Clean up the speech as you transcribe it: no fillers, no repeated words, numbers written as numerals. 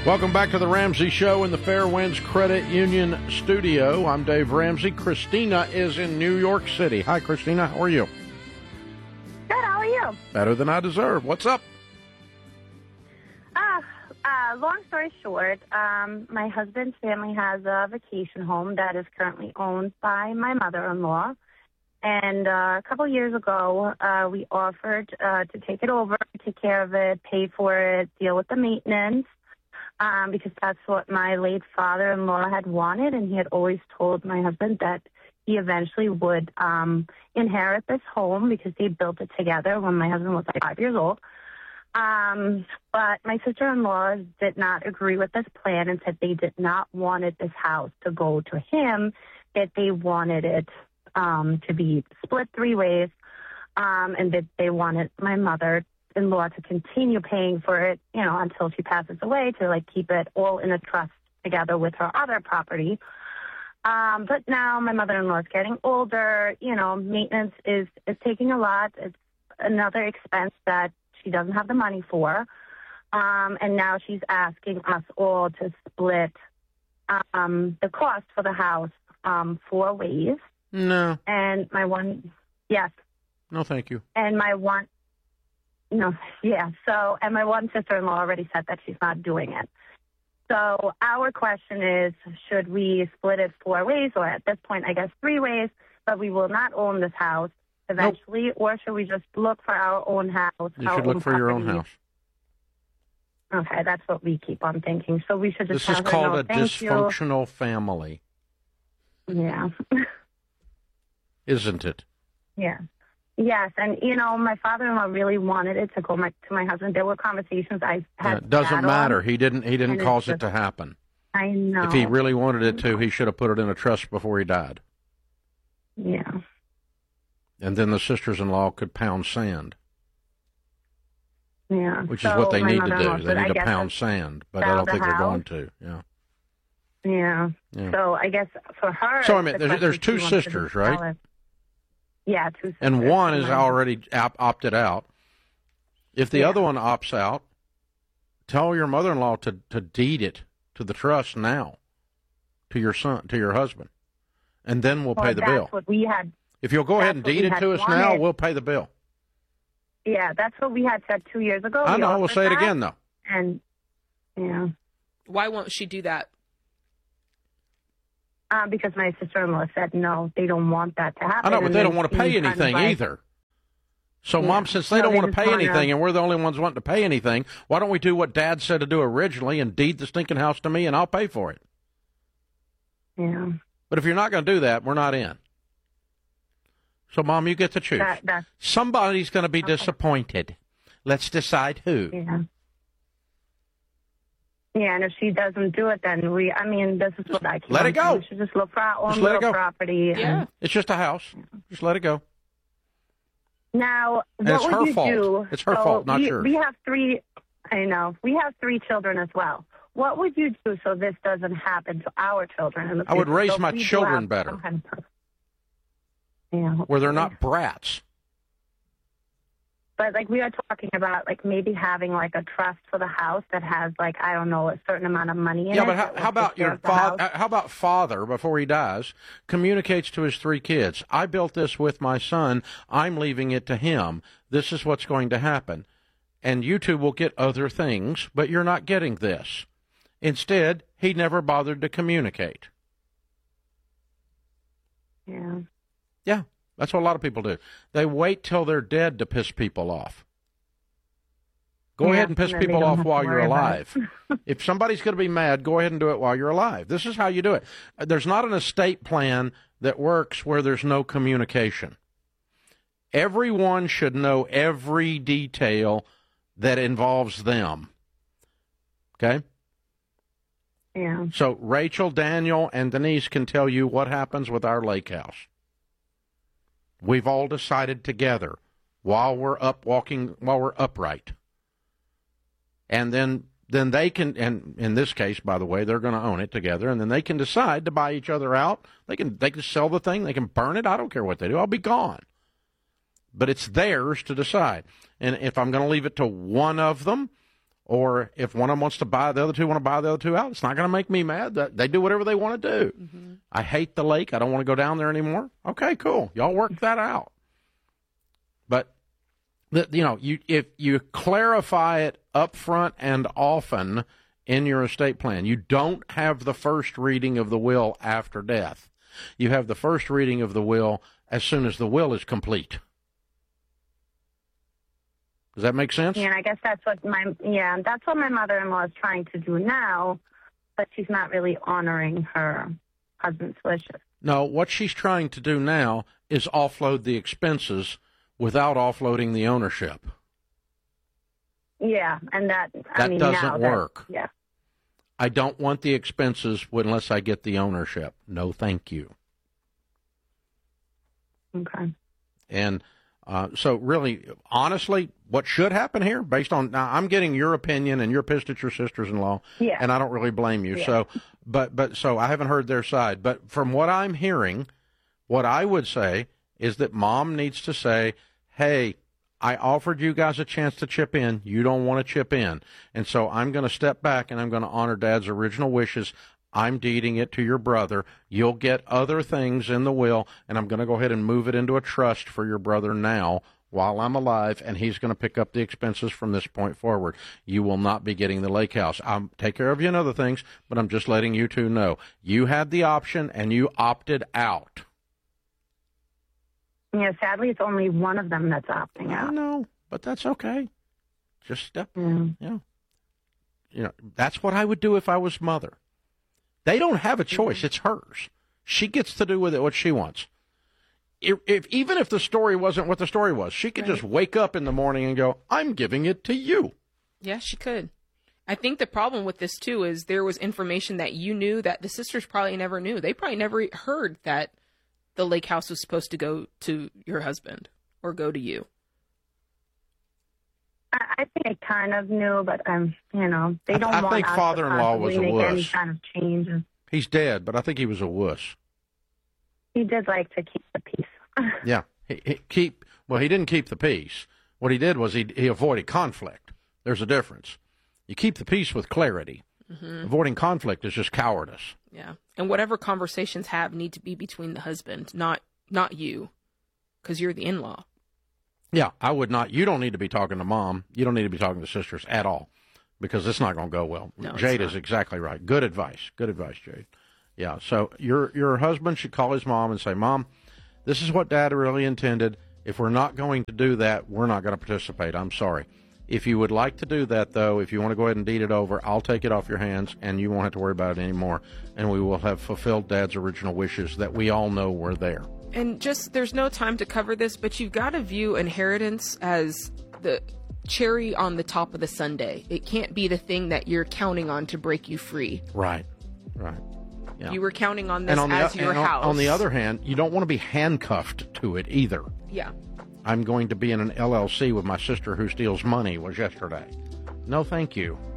Welcome back to the Ramsey Show in the Fairwinds Credit Union studio. I'm Dave Ramsey. Christina is in New York City. Hi, Christina. How are you? Good. How are you? Better than I deserve. What's up? Long story short, my husband's family has a vacation home that is currently owned by my mother-in-law. And a couple years ago, we offered to take it over, take care of it, pay for it, deal with the maintenance. Because that's what my late father-in-law had wanted, and he had always told my husband that he eventually would inherit this home because they built it together when my husband was like 5 years old. But my sister-in-law did not agree with this plan and said they did not want this house to go to him, that they wanted it to be split 3 ways, and that they wanted my mother-in-law to continue paying for it, until she passes away, to like keep it all in a trust together with her other property. But now my mother-in-law is getting older. Maintenance is taking a lot. It's another expense that she doesn't have the money for. And now she's asking us all to split the cost for the house 4 ways. No. And yes. No, thank you. And my one sister-in-law already said that she's not doing it. So our question is, should we split it 4 ways, or at this point, I guess 3 ways, but we will not own this house eventually, or should we just look for our own house? You should look for your own house. Okay, that's what we keep on thinking. So we should just This is called a dysfunctional family. Yeah. Isn't it? Yeah. Yes, and, my father-in-law really wanted it to go to my husband. There were conversations I had. It doesn't matter. He didn't cause it to happen. I know. If he really wanted it to, he should have put it in a trust before he died. Yeah. And then the sisters-in-law could pound sand. Yeah. Which is what they need to do. They need to pound sand, but I don't think they're going to. Yeah. Yeah. So I guess for her. So, there's 2 sisters, right? Yeah, 2 sisters. And one is already opted out. If the other one opts out, tell your mother-in-law to deed it to the trust now, to your husband, and then we'll pay the bill. What we had. If you'll go ahead and deed it to us now, we'll pay the bill. Yeah, that's what we had said 2 years ago. I know. We'll say it again, though. And why won't she do that? Because my sister-in-law said no, they don't want that to happen. I know, but they don't want to pay anything either. So, Mom, since they don't want to pay anything and we're the only ones wanting to pay anything, why don't we do what Dad said to do originally and deed the stinking house to me and I'll pay for it? Yeah. But if you're not going to do that, we're not in. So, Mom, you get to choose. Somebody's going to be disappointed. Let's decide who. Yeah. Yeah, and if she doesn't do it, then this is what I keep let it go. We should just look for our own little property. Yeah. It's just a house. Just let it go. Now, and what would you do? It's her fault, not yours. We have 3, I know. We have 3 children as well. What would you do so this doesn't happen to our children in the future? I would raise my children better. Where they're not brats. But, we are talking about, maybe having, a trust for the house that has, I don't know, a certain amount of money in it. Yeah, but how about your father? How about father, before he dies, communicates to his 3 kids, I built this with my son. I'm leaving it to him. This is what's going to happen. And you 2 will get other things, but you're not getting this. Instead, he never bothered to communicate. Yeah. Yeah. That's what a lot of people do. They wait till they're dead to piss people off. Go ahead and piss people off while you're alive. If somebody's going to be mad, go ahead and do it while you're alive. This is how you do it. There's not an estate plan that works where there's no communication. Everyone should know every detail that involves them. Okay? Yeah. So Rachel, Daniel, and Denise can tell you what happens with our lake house. We've all decided together while we're upright. And then they can, and in this case, by the way, they're going to own it together, and then they can decide to buy each other out. They can sell the thing. They can burn it. I don't care what they do. I'll be gone. But it's theirs to decide. And if I'm going to leave it to one of them, Or if one of them wants to buy, the other two want to buy the other two out, it's not going to make me mad. They do whatever they want to do. Mm-hmm. I hate the lake. I don't want to go down there anymore. Okay, cool. Y'all work that out. But, if you clarify it up front and often in your estate plan, you don't have the first reading of the will after death. You have the first reading of the will as soon as the will is complete. Does that make sense? Yeah, and I guess that's what my mother-in-law is trying to do now, but she's not really honoring her husband's wishes. No, what she's trying to do now is offload the expenses without offloading the ownership. Yeah, and that doesn't work. Yeah. I don't want the expenses unless I get the ownership. No, thank you. Okay. And so really, honestly, what should happen here, based on, now I'm getting your opinion and you're pissed at your sisters-in-law, yeah, and I don't really blame you. Yeah. So, so I haven't heard their side. But from what I'm hearing, what I would say is that Mom needs to say, hey, I offered you guys a chance to chip in. You don't want to chip in. And so I'm going to step back and I'm going to honor Dad's original wishes. I'm deeding it to your brother. You'll get other things in the will, and I'm going to go ahead and move it into a trust for your brother now while I'm alive, and he's going to pick up the expenses from this point forward. You will not be getting the lake house. I'll take care of you in other things, but I'm just letting you two know. You had the option, and you opted out. Yeah, sadly, it's only one of them that's opting out. I know, but that's okay. Just step in. Yeah. That's what I would do if I was mother. They don't have a choice. It's hers. She gets to do with it what she wants. Even if the story wasn't what the story was, she could just wake up in the morning and go, I'm giving it to you. Yeah, she could. I think the problem with this, too, is there was information that you knew that the sisters probably never knew. They probably never heard that the lake house was supposed to go to your husband or go to you. I think I kind of knew, but they don't want I think father-in-law was a wuss. Any kind of changes. He's dead, but I think he was a wuss. He did like to keep the peace. Yeah, he didn't keep the peace. What he did was he avoided conflict. There's a difference. You keep the peace with clarity. Mm-hmm. Avoiding conflict is just cowardice. Yeah, and whatever conversations need to be between the husband, not you, because you're the in-law. Yeah, I would not. You don't need to be talking to Mom. You don't need to be talking to sisters at all, because it's not going to go well. No, Jade is exactly right. Good advice. Good advice, Jade. Yeah, so your husband should call his mom and say, Mom, this is what Dad really intended. If we're not going to do that, we're not going to participate. I'm sorry. If you would like to do that, though, if you want to go ahead and deed it over, I'll take it off your hands, and you won't have to worry about it anymore, and we will have fulfilled Dad's original wishes that we all know were there. And just, there's no time to cover this, but you've got to view inheritance as the cherry on the top of the sundae. It can't be the thing that you're counting on to break you free. Right. Yeah. You were counting on this as your house. On the other hand, you don't want to be handcuffed to it either. Yeah. I'm going to be in an LLC with my sister who steals money was yesterday. No, thank you.